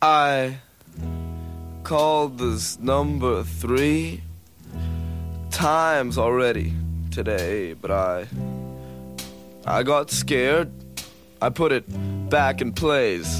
I called this number 3 times already today, but I got scared. I put it back in place.